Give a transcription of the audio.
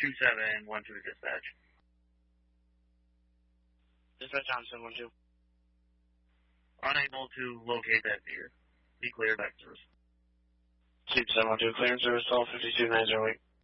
2712 dispatch. Dispatch on 712. Unable to locate that vehicle. Be clear back to service. 712, clearance service, 1252-908.